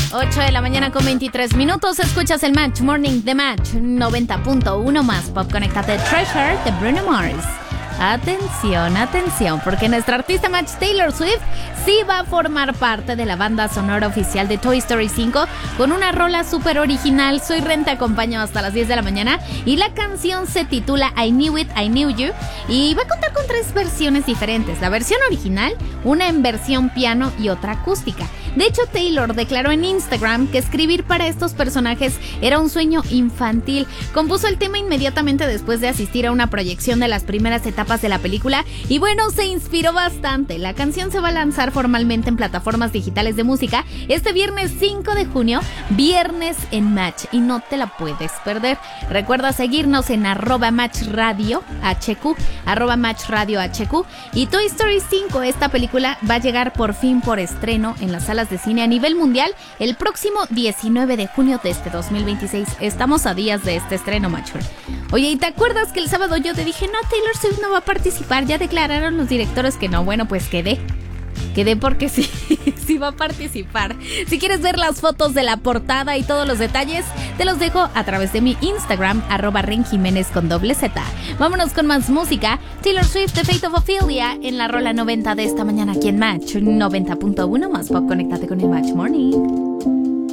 8 de la mañana con 23 minutos. Escuchas el Match Morning de Match 90.1 más Pop. Conéctate Treasure de Bruno Mars. Atención, atención, porque nuestra artista Match Taylor Swift sí va a formar parte de la banda sonora oficial de Toy Story 5 con una rola súper original. Soy Ren, te acompaño hasta las 10 de la mañana y la canción se titula I Knew It, I Knew You y va a contar con 3 versiones diferentes. La versión original, una en versión piano y otra acústica. De hecho, Taylor declaró en Instagram que escribir para estos personajes era un sueño infantil. Compuso el tema inmediatamente después de asistir a una proyección de las primeras etapas de la película y bueno, se inspiró bastante. La canción se va a lanzar formalmente en plataformas digitales de música este viernes 5 de junio, viernes en Match, y no te la puedes perder. Recuerda seguirnos en @MatchRadioHQ, @MatchRadioHQ. Y Toy Story 5, esta película va a llegar por fin por estreno en las salas de cine a nivel mundial el próximo 19 de junio de este 2026. Estamos a días de este estreno, Macho. Oye, ¿y te acuerdas que el sábado yo te dije, no, Taylor Swift no va a participar? Ya declararon los directores que no. Bueno, pues quedé porque sí, sí va a participar. Si quieres ver las fotos de la portada y todos los detalles, te los dejo a través de mi Instagram, @RenJiménez con /Z. Vámonos con más música. Taylor Swift, The Fate of Ophelia, en la rola 90 de esta mañana aquí en Match 90.1 más Pop. Conéctate con el Match Morning.